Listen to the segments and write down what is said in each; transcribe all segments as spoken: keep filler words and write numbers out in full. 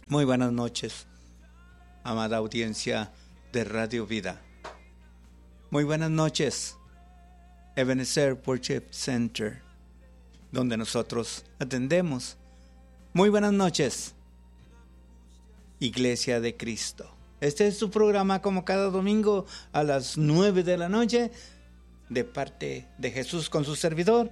Muy buenas noches, amada audiencia de Radio Vida. Muy buenas noches, Ebenezer Worship Center, donde nosotros atendemos. Muy buenas noches, Iglesia de Cristo. Este es su programa como cada domingo a las nueve de la noche, de parte de Jesús con su servidor,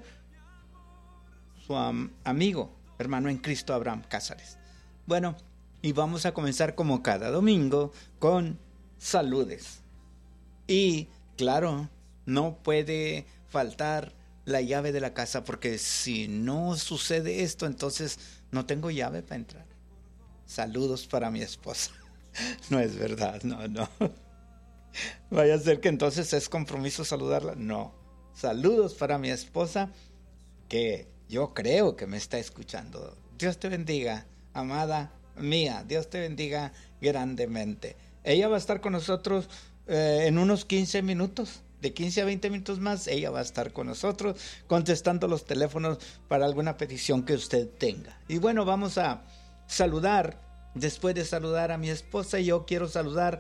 su am- amigo, hermano en Cristo, Abraham Cázares. Bueno, y vamos a comenzar como cada domingo con saludes. Y claro, no puede faltar la llave de la casa, porque si no sucede esto, entonces no tengo llave para entrar. Saludos para mi esposa. No es verdad, no, no. Vaya a ser que entonces es compromiso saludarla. No. Saludos para mi esposa, que yo creo que me está escuchando. Dios te bendiga, amada mía. Dios te bendiga grandemente. Ella va a estar con nosotros eh, en unos quince minutos. De quince a veinte minutos más, ella va a estar con nosotros contestando los teléfonos para alguna petición que usted tenga. Y bueno, vamos a saludar. Después de saludar a mi esposa, yo quiero saludar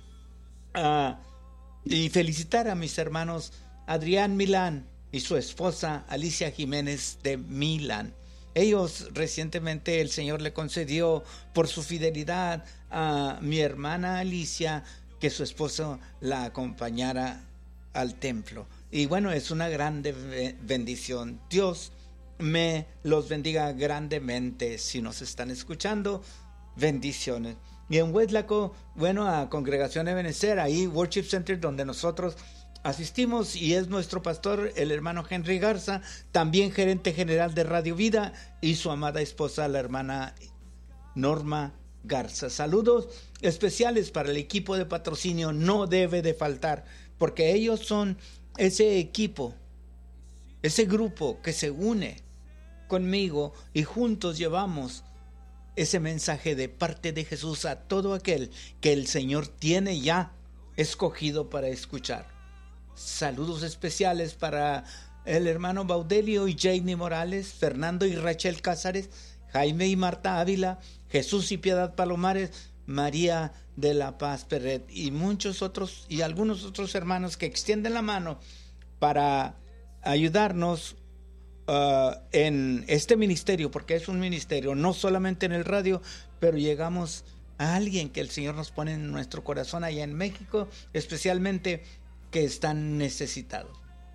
a, y felicitar a mis hermanos Adrián Milán y su esposa Alicia Jiménez de Milán. Ellos recientemente el Señor le concedió por su fidelidad a mi hermana Alicia que su esposo la acompañara al templo. Y bueno, es una grande bendición. Dios me los bendiga grandemente. Si nos están escuchando, bendiciones. Y en Hueslaco, bueno, a Congregación Ebenezer, ahí Worship Center, donde nosotros asistimos, y es nuestro pastor, el hermano Henry Garza, también gerente general de Radio Vida, y su amada esposa, la hermana Norma Garza. Saludos especiales para el equipo de patrocinio, no debe de faltar, porque ellos son ese equipo, ese grupo que se une conmigo y juntos llevamos ese mensaje de parte de Jesús a todo aquel que el Señor tiene ya escogido para escuchar. Saludos especiales para el hermano Baudelio y Janie Morales, Fernando y Rachel Cázares, Jaime y Marta Ávila, Jesús y Piedad Palomares, María de la Paz Perret y muchos otros y algunos otros hermanos que extienden la mano para ayudarnos uh, en este ministerio, porque es un ministerio, no solamente en el radio, pero llegamos a alguien que el Señor nos pone en nuestro corazón allá en México, especialmente que están necesitados.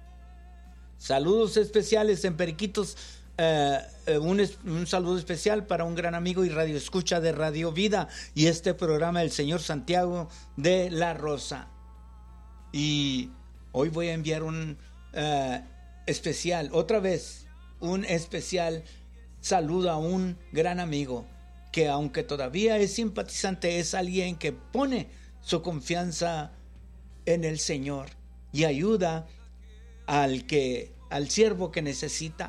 Saludos especiales en Periquitos. Uh, un, un saludo especial para un gran amigo y radio escucha de Radio Vida y este programa, el señor Santiago de la Rosa. Y hoy voy a enviar un uh, especial, otra vez un especial saludo a un gran amigo que, aunque todavía es simpatizante, es alguien que pone su confianza en el Señor y ayuda al que al siervo que necesita.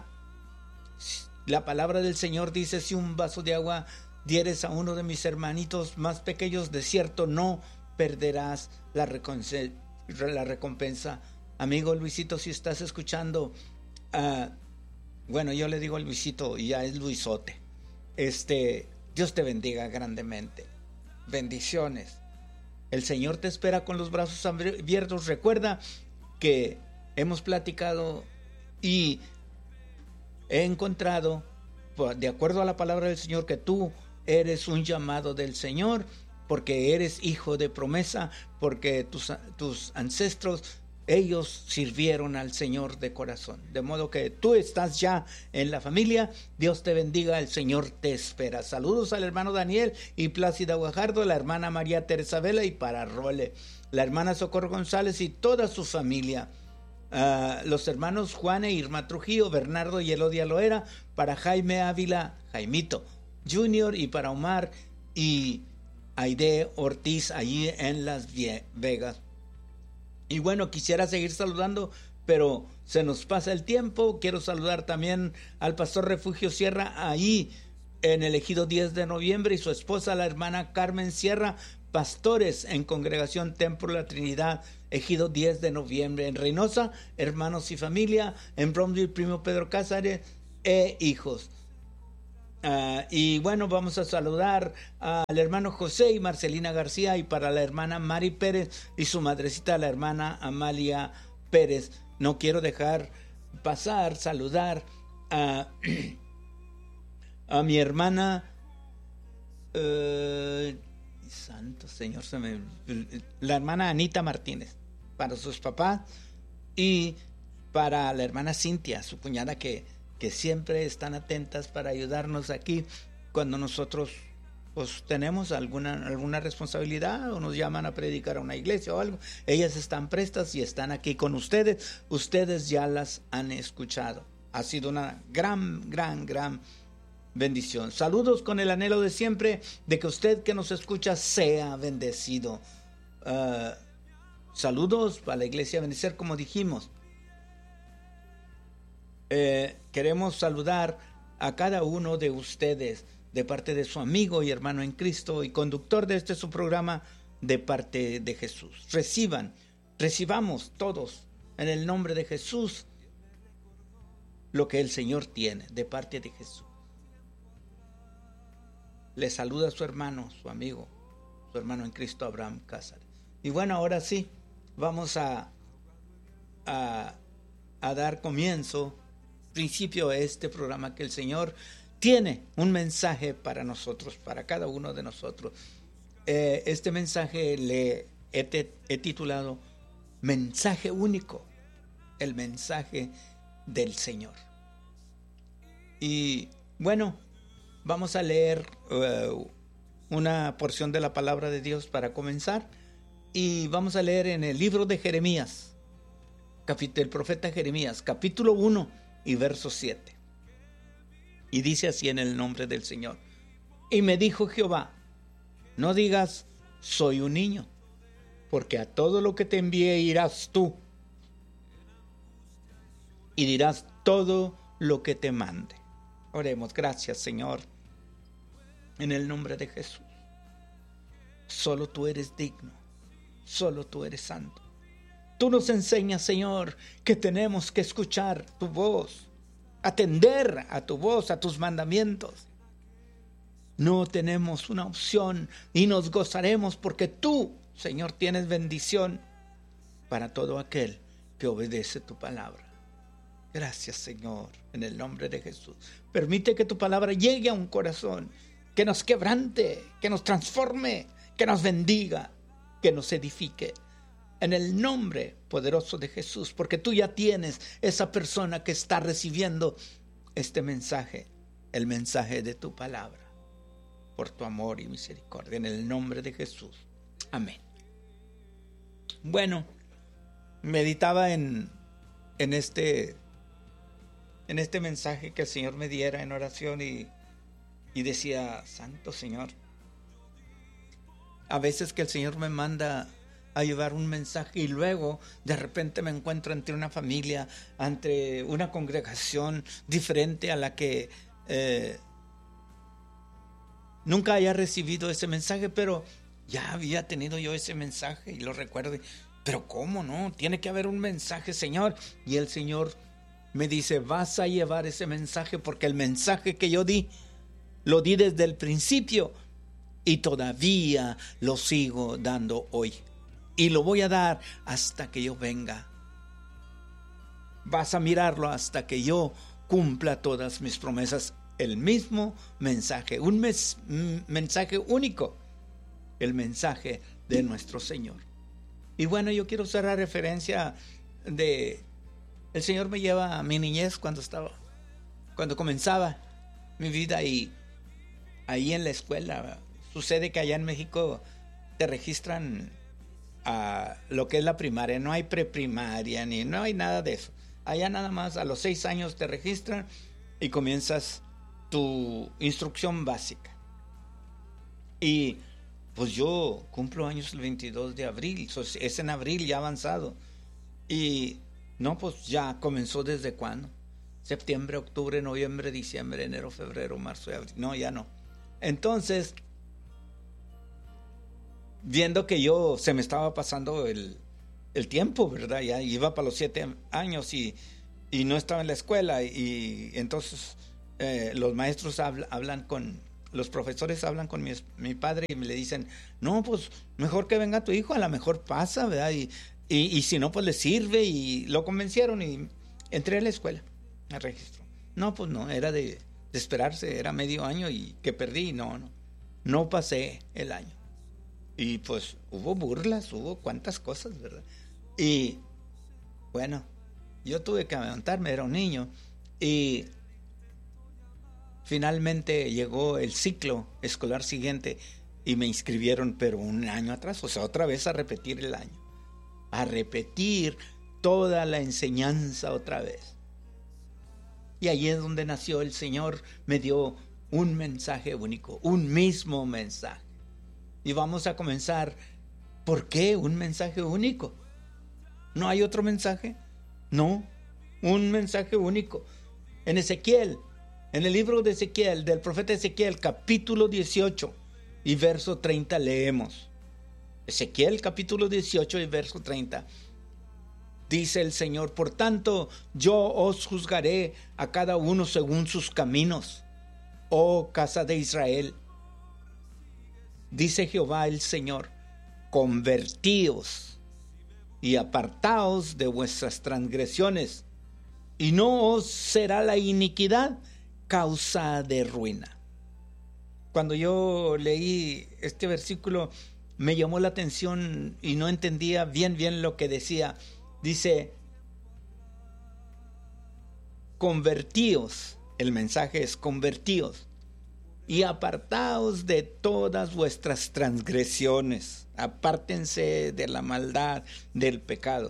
La palabra del Señor dice: si un vaso de agua dieres a uno de mis hermanitos más pequeños, de cierto no perderás la, recompensa. La recompensa. Amigo Luisito, si estás escuchando, uh, bueno, yo le digo a Luisito y ya es Luisote. Este, Dios te bendiga grandemente. Bendiciones. El Señor te espera con los brazos abiertos. Recuerda que hemos platicado y he encontrado, de acuerdo a la palabra del Señor, que tú eres un llamado del Señor, porque eres hijo de promesa, porque tus, tus ancestros, ellos sirvieron al Señor de corazón. De modo que tú estás ya en la familia. Dios te bendiga, el Señor te espera. Saludos al hermano Daniel y Plácida Guajardo, la hermana María Teresa Vela y para Role, la hermana Socorro González y toda su familia. Uh, los hermanos Juan e Irma Trujillo, Bernardo y Elodia Loera, para Jaime Ávila, Jaimito Junior y para Omar y Aide Ortiz allí en Las Vegas. Y bueno, quisiera seguir saludando, pero se nos pasa el tiempo. Quiero saludar también al pastor Refugio Sierra ahí en el Ejido diez de noviembre y su esposa, la hermana Carmen Sierra, pastores en Congregación Templo de la Trinidad, Ejido diez de noviembre. En Reynosa, hermanos y familia. En Bromville, primo Pedro Cázares e hijos. Uh, y bueno, vamos a saludar al hermano José y Marcelina García, y para la hermana Mari Pérez y su madrecita, la hermana Amalia Pérez. No quiero dejar pasar, saludar a, a mi hermana, uh, santo Señor, se me, la hermana Anita Martínez, para sus papás, y para la hermana Cintia, su cuñada, que, que siempre están atentas para ayudarnos aquí cuando nosotros pues tenemos alguna, alguna responsabilidad o nos llaman a predicar a una iglesia o algo. Ellas están prestas y están aquí con ustedes. Ustedes ya las han escuchado. Ha sido una gran, gran, gran bendición. Saludos con el anhelo de siempre de que usted que nos escucha sea bendecido. Uh, saludos para la iglesia Bendecer, como dijimos. Eh, queremos saludar a cada uno de ustedes de parte de su amigo y hermano en Cristo y conductor de este su programa, de parte de Jesús. Reciban, recibamos todos en el nombre de Jesús lo que el Señor tiene de parte de Jesús. Le saluda a su hermano, su amigo, su hermano en Cristo, Abraham Cázares. Y bueno, ahora sí, vamos a, a, a dar comienzo, principio a este programa que el Señor tiene un mensaje para nosotros, para cada uno de nosotros. Eh, este mensaje le he, te, he titulado Mensaje Único, el mensaje del Señor. Y bueno, vamos a leer uh, una porción de la palabra de Dios para comenzar, y vamos a leer en el libro de Jeremías, capítulo, el profeta Jeremías, capítulo uno y verso siete. Y dice así en el nombre del Señor: y me dijo Jehová, no digas soy un niño, porque a todo lo que te envíe irás tú, y dirás todo lo que te mande. Oremos. Gracias, Señor, en el nombre de Jesús. Solo tú eres digno, solo tú eres santo. Tú nos enseñas, Señor, que tenemos que escuchar tu voz, atender a tu voz, a tus mandamientos. No tenemos una opción y nos gozaremos porque tú, Señor, tienes bendición para todo aquel que obedece tu palabra. Gracias, Señor, en el nombre de Jesús. Permite que tu palabra llegue a un corazón, que nos quebrante, que nos transforme, que nos bendiga, que nos edifique. En el nombre poderoso de Jesús, porque tú ya tienes esa persona que está recibiendo este mensaje, el mensaje de tu palabra, por tu amor y misericordia, en el nombre de Jesús. Amén. Bueno, meditaba en, en, este, en este mensaje que el Señor me diera en oración y, y decía, Santo Señor, a veces que el Señor me manda a llevar un mensaje y luego de repente me encuentro ante una familia, ante una congregación diferente a la que eh, nunca haya recibido ese mensaje, pero ya había tenido yo ese mensaje y lo recuerdo. Pero ¿cómo no? Tiene que haber un mensaje, Señor. Y el Señor me dice, vas a llevar ese mensaje porque el mensaje que yo di, lo di desde el principio y todavía lo sigo dando hoy. Y lo voy a dar hasta que yo venga. Vas a mirarlo hasta que yo cumpla todas mis promesas. El mismo mensaje, un mes, un mensaje único, el mensaje de nuestro Señor. Y bueno, yo quiero hacer la referencia de el Señor me lleva a mi niñez cuando estaba, cuando comenzaba mi vida, y ahí en la escuela sucede que allá en México te registran a lo que es la primaria, no hay preprimaria ni no hay nada de eso. Allá nada más a los seis años te registran y comienzas tu instrucción básica. Y pues yo cumplo años el veintidós de abril, es en abril ya avanzado. Y no, pues ya comenzó desde cuándo, septiembre, octubre, noviembre, diciembre, enero, febrero, marzo y abril. No, ya no. Entonces, viendo que yo se me estaba pasando el, el tiempo, ¿verdad? Ya iba para los siete años y, y no estaba en la escuela. Y entonces eh, los maestros habla, hablan con, los profesores hablan con mi, mi padre y me le dicen, no, pues mejor que venga tu hijo, a lo mejor pasa, ¿verdad? Y, y, y si no, pues le sirve, y lo convencieron y entré a la escuela, al registro. No, pues no, era de, de esperarse, era medio año y que perdí, no, no, no pasé el año. Y pues hubo burlas, hubo cuantas cosas, ¿verdad? Y bueno, yo tuve que aguantarme, era un niño, y finalmente llegó el ciclo escolar siguiente y me inscribieron, pero un año atrás, o sea, otra vez a repetir el año, a repetir toda la enseñanza otra vez. Y allí es donde nació el Señor, me dio un mensaje único, un mismo mensaje. Y vamos a comenzar. ¿Por qué un mensaje único? ¿No hay otro mensaje? No, un mensaje único. En Ezequiel, en el libro de Ezequiel, del profeta Ezequiel, capítulo dieciocho y verso treinta, leemos. Ezequiel, capítulo dieciocho y verso treinta. Dice el Señor: por tanto, yo os juzgaré a cada uno según sus caminos, oh casa de Israel. Dice Jehová el Señor: convertíos y apartaos de vuestras transgresiones, y no os será la iniquidad causa de ruina. Cuando yo leí este versículo me llamó la atención y no entendía bien bien lo que decía. Dice: convertíos, el mensaje es convertíos y apartaos de todas vuestras transgresiones, apártense de la maldad, del pecado,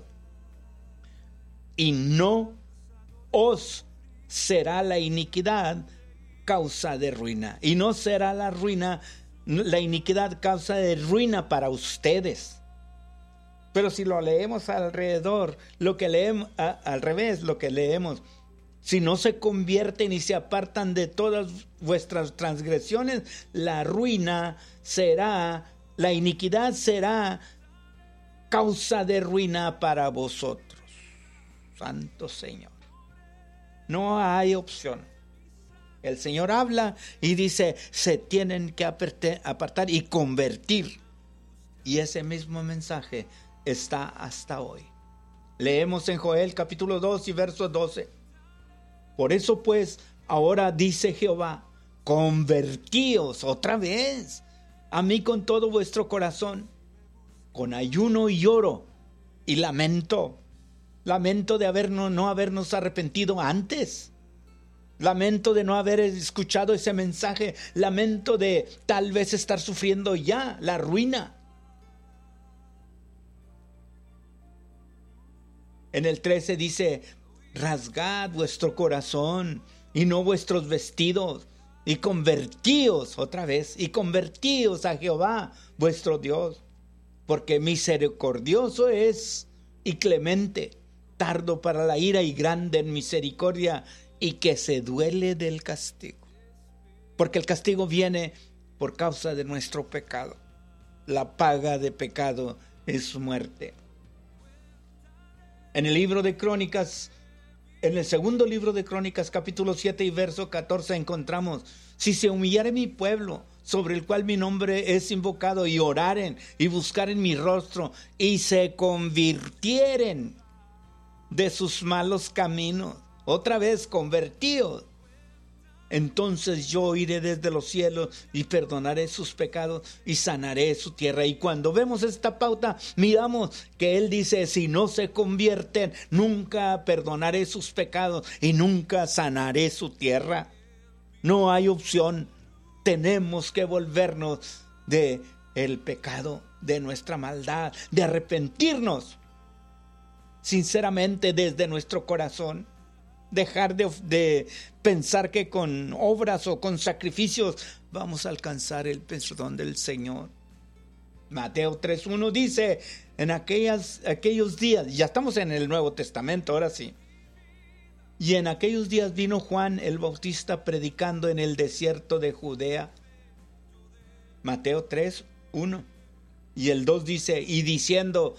y no os será la iniquidad causa de ruina, y no será la ruina, la iniquidad causa de ruina para ustedes. Pero si lo leemos alrededor, lo que leemos, a, al revés, lo que leemos, si no se convierten y se apartan de todas vuestras transgresiones, la ruina será, la iniquidad será causa de ruina para vosotros. Santo Señor. No hay opción. El Señor habla y dice, se tienen que apartar y convertir. Y ese mismo mensaje está hasta hoy. Leemos en Joel capítulo dos y verso doce. Por eso pues, ahora dice Jehová, convertíos otra vez a mí con todo vuestro corazón, con ayuno y lloro y lamento. Lamento de habernos, no habernos arrepentido antes. Lamento de no haber escuchado ese mensaje. Lamento de tal vez estar sufriendo ya la ruina. En el trece dice, rasgad vuestro corazón y no vuestros vestidos, y convertíos otra vez, y convertíos a Jehová vuestro Dios, porque misericordioso es y clemente, tardo para la ira y grande en misericordia, y que se duele del castigo. Porque el castigo viene por causa de nuestro pecado. La paga de pecado es muerte. En el libro de Crónicas, en el segundo libro de Crónicas, capítulo siete y verso catorce, encontramos: si se humillare mi pueblo, sobre el cual mi nombre es invocado, y oraren y buscaren mi rostro, y se convirtieren de sus malos caminos, otra vez convertidos, entonces yo iré desde los cielos y perdonaré sus pecados y sanaré su tierra. Y cuando vemos esta pauta, miramos que él dice, si no se convierten, nunca perdonaré sus pecados y nunca sanaré su tierra. No hay opción. Tenemos que volvernos de el pecado, de nuestra maldad, de arrepentirnos sinceramente desde nuestro corazón. Dejar de, de pensar que con obras o con sacrificios vamos a alcanzar el perdón del Señor. Mateo tres uno dice, en aquellas, aquellos días, ya estamos en el Nuevo Testamento, ahora sí. Y en aquellos días vino Juan el Bautista predicando en el desierto de Judea. Mateo tres uno. Y el dos dice, y diciendo,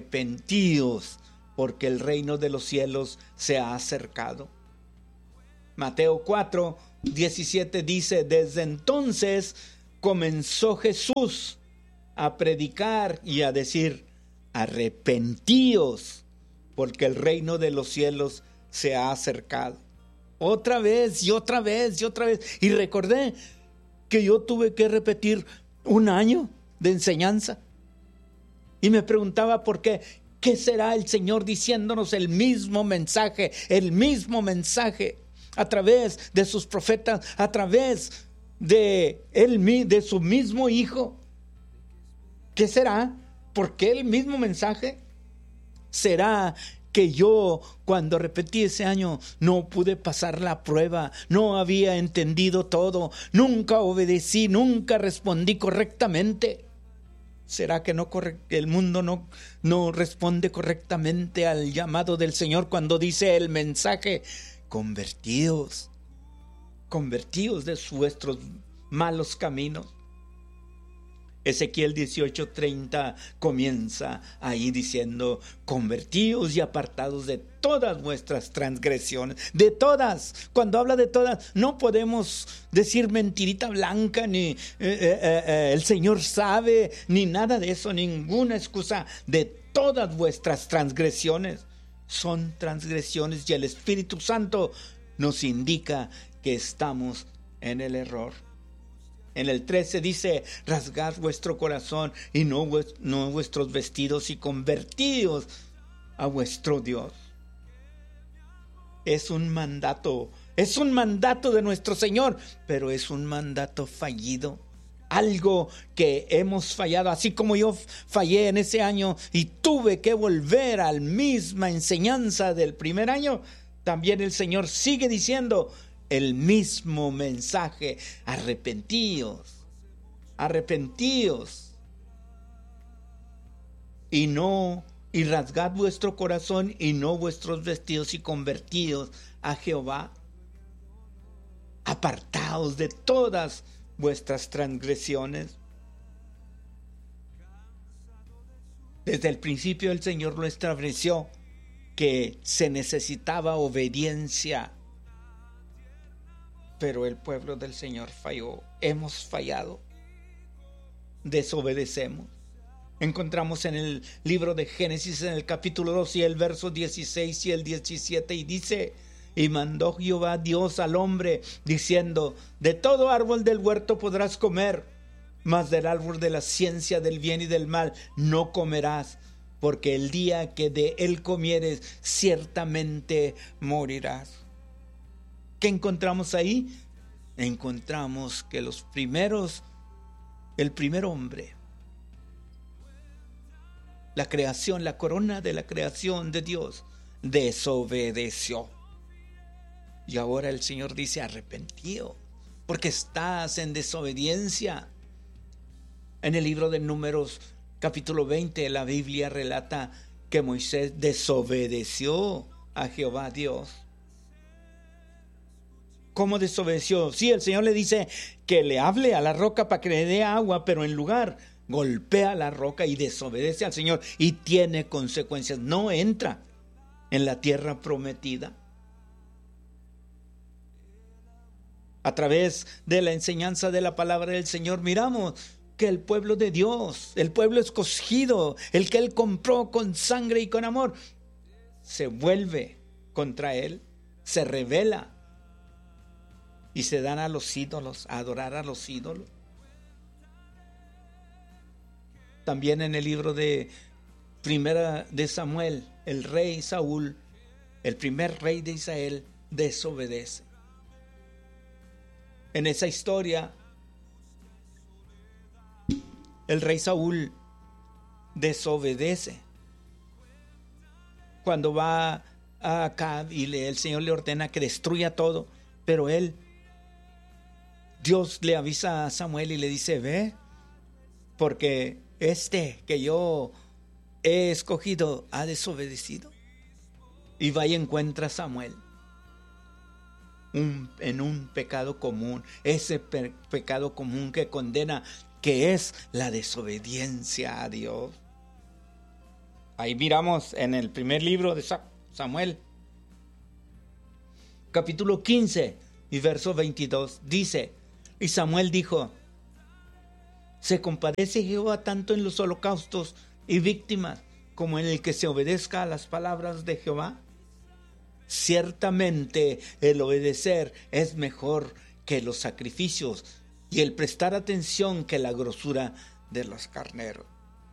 arrepentíos, porque el reino de los cielos se ha acercado. Mateo cuatro, diecisiete dice: desde entonces comenzó Jesús a predicar y a decir: arrepentíos, porque el reino de los cielos se ha acercado. Otra vez y otra vez y otra vez. Y recordé que yo tuve que repetir un año de enseñanza. Y me preguntaba por qué. ¿Qué será el Señor diciéndonos el mismo mensaje? El mismo mensaje a través de sus profetas, a través de, él, de su mismo Hijo. ¿Qué será? ¿Por qué el mismo mensaje? ¿Será que yo, cuando repetí ese año, no pude pasar la prueba? No había entendido todo. Nunca obedecí, nunca respondí correctamente. ¿Será que no corre, el mundo no, no responde correctamente al llamado del Señor cuando dice el mensaje: convertíos, convertíos de vuestros malos caminos? Ezequiel dieciocho treinta comienza ahí diciendo: convertíos y apartados de todas vuestras transgresiones, de todas. Cuando habla de todas, no podemos decir mentirita blanca, ni eh, eh, eh, el Señor sabe, ni nada de eso, ninguna excusa. De todas vuestras transgresiones. Son transgresiones y el Espíritu Santo nos indica que estamos en el error. En el trece dice: rasgad vuestro corazón y no, no vuestros vestidos, y convertíos a vuestro Dios. Es un mandato, es un mandato de nuestro Señor, pero es un mandato fallido. Algo que hemos fallado, así como yo fallé en ese año y tuve que volver a la misma enseñanza del primer año. También el Señor sigue diciendo el mismo mensaje: arrepentíos, arrepentíos y no y rasgad vuestro corazón y no vuestros vestidos, y convertíos a Jehová. Apartaos de todas vuestras transgresiones. Desde el principio el Señor lo estableció que se necesitaba obediencia. Pero el pueblo del Señor falló. Hemos fallado. Desobedecemos. Encontramos en el libro de Génesis, en el capítulo dos y el verso dieciséis y el diecisiete, y dice: y mandó Jehová Dios al hombre, diciendo: de todo árbol del huerto podrás comer, mas del árbol de la ciencia del bien y del mal no comerás, porque el día que de él comieres, ciertamente morirás. ¿Qué encontramos ahí? Encontramos que los primeros, el primer hombre, la creación, la corona de la creación de Dios, desobedeció. Y ahora el Señor dice: arrepentido, porque estás en desobediencia. En el libro de Números, capítulo veinte, la Biblia relata que Moisés desobedeció a Jehová Dios. ¿Cómo desobedeció? Sí, el Señor le dice que le hable a la roca para que le dé agua, pero en lugar golpea la roca y desobedece al Señor, y tiene consecuencias. No entra en la tierra prometida. A través de la enseñanza de la palabra del Señor, miramos que el pueblo de Dios, el pueblo escogido, el que Él compró con sangre y con amor, se vuelve contra Él, se rebela y se dan a los ídolos, a adorar a los ídolos. También en el libro de Primera de Samuel, el rey Saúl, el primer rey de Israel, desobedece. En esa historia, el rey Saúl desobedece. Cuando va a Acab y le, el Señor le ordena que destruya todo, pero él, Dios le avisa a Samuel y le dice: ve, porque este que yo he escogido ha desobedecido. Y va y encuentra a Samuel un, en un pecado común, ese pe- pecado común que condena, que es la desobediencia a Dios. Ahí miramos en el primer libro de Samuel, capítulo quince y verso veintidós, dice: y Samuel dijo: ¿se compadece Jehová tanto en los holocaustos y víctimas como en el que se obedezca a las palabras de Jehová? Ciertamente el obedecer es mejor que los sacrificios, y el prestar atención que la grosura de los carneros.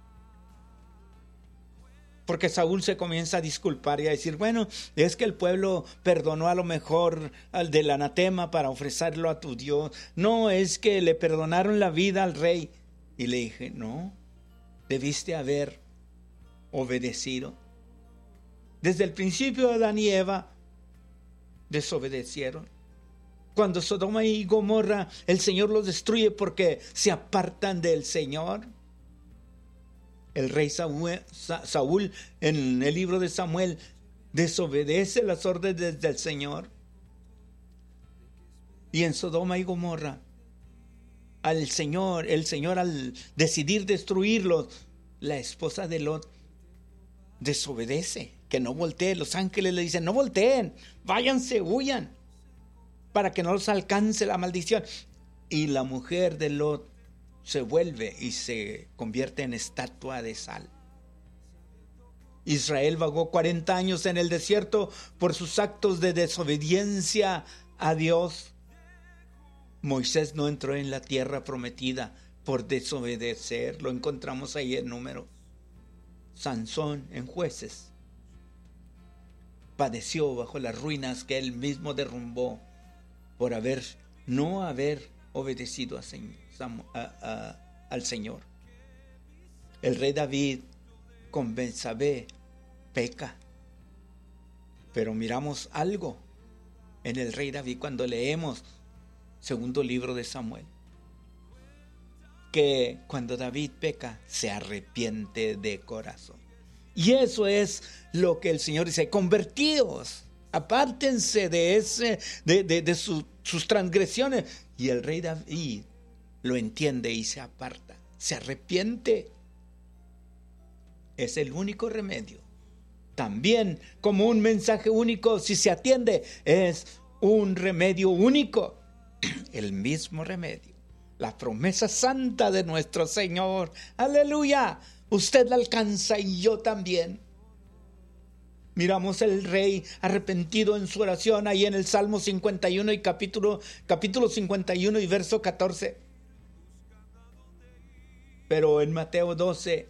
Porque Saúl se comienza a disculpar y a decir: bueno, es que el pueblo perdonó a lo mejor al del anatema para ofrecerlo a tu Dios. No, es que le perdonaron la vida al rey. Y le dije: no, debiste haber obedecido. Desde el principio Adán y Eva desobedecieron. Cuando Sodoma y Gomorra, el Señor los destruye porque se apartan del Señor. El rey Saúl, Saúl en el libro de Samuel desobedece las órdenes del Señor. Y en Sodoma y Gomorra, al Señor, el Señor al decidir destruirlos, la esposa de Lot desobedece, que no volteen. Los ángeles le dicen: no volteen, váyanse, huyan, para que no los alcance la maldición. Y la mujer de Lot se vuelve y se convierte en estatua de sal. Israel vagó cuarenta años en el desierto por sus actos de desobediencia a Dios. Moisés no entró en la tierra prometida por desobedecer. Lo encontramos ahí en Números. Sansón en Jueces padeció bajo las ruinas que él mismo derrumbó por haber no haber obedecido a, a, a, al Señor. El rey David con Betsabé peca, pero miramos algo en el rey David cuando leemos segundo libro de Samuel, que cuando David peca se arrepiente de corazón. Y eso es lo que el Señor dice: convertíos, apártense de ese de, de, de su, sus transgresiones. Y el rey David lo entiende y se aparta, se arrepiente. Es el único remedio. También, como un mensaje único, si se atiende, es un remedio único. El mismo remedio, la promesa santa de nuestro Señor. Aleluya. Usted la alcanza y yo también. Miramos el rey arrepentido en su oración ahí en el Salmo cincuenta y uno y capítulo, capítulo cincuenta y uno y verso catorce. Pero en Mateo doce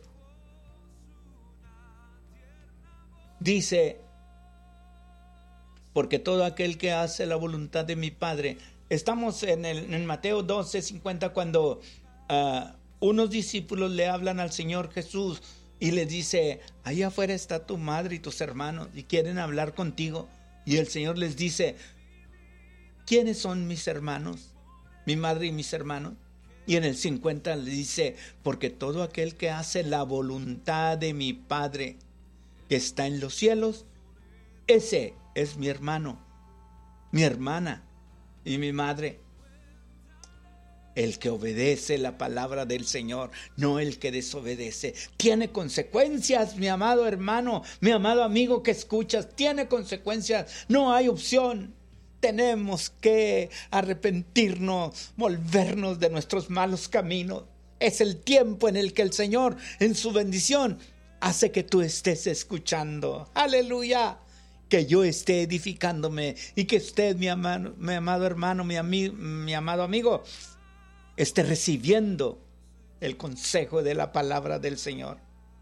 dice: porque todo aquel que hace la voluntad de mi Padre. Estamos en, el, en Mateo doce cincuenta, cuando uh, unos discípulos le hablan al Señor Jesús y les dice: allá afuera está tu madre y tus hermanos y quieren hablar contigo. Y el Señor les dice: ¿quiénes son mis hermanos? Mi madre y mis hermanos. Y en el cincuenta le dice: porque todo aquel que hace la voluntad de mi Padre que está en los cielos, ese es mi hermano, mi hermana y mi madre. El que obedece la palabra del Señor, no el que desobedece. Tiene consecuencias, mi amado hermano, mi amado amigo que escuchas, tiene consecuencias. No hay opción. Tenemos que arrepentirnos, volvernos de nuestros malos caminos. Es el tiempo en el que el Señor, en su bendición, hace que tú estés escuchando. Aleluya. Que yo esté edificándome y que usted, mi amado, mi amado hermano, mi, ami, mi amado amigo, esté recibiendo el consejo de la palabra del Señor.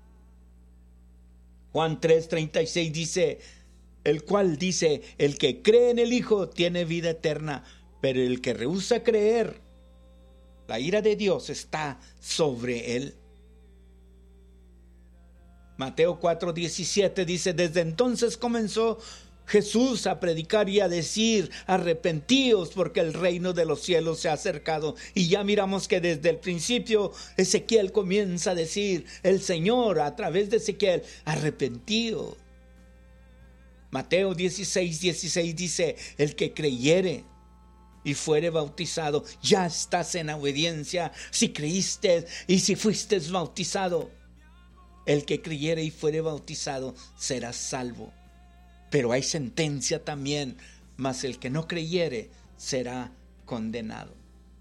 Juan tres treinta y seis dice: el cual dice: el que cree en el Hijo tiene vida eterna, pero el que rehúsa creer, la ira de Dios está sobre él. Mateo cuatro diecisiete dice: desde entonces comenzó Jesús a predicar y a decir: arrepentíos porque el reino de los cielos se ha acercado. Y ya miramos que desde el principio Ezequiel comienza a decir, el Señor a través de Ezequiel: arrepentíos. Mateo dieciséis dieciséis dice: el que creyere y fuere bautizado, ya estás en obediencia. Si creíste y si fuiste bautizado, el que creyere y fuere bautizado será salvo. Pero hay sentencia también. mas el que no creyere será condenado.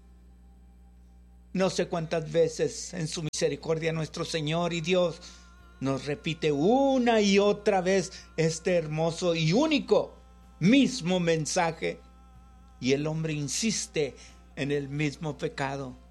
No sé cuántas veces en su misericordia nuestro Señor y Dios nos repite una y otra vez este hermoso y único mismo mensaje, y el hombre insiste en el mismo pecado.